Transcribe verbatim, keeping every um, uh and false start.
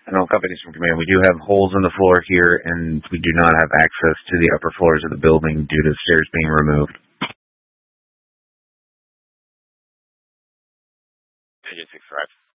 I know companies from command. We do have holes in the floor here, and we do not have access to the upper floors of the building due to stairs being removed. Agent six five.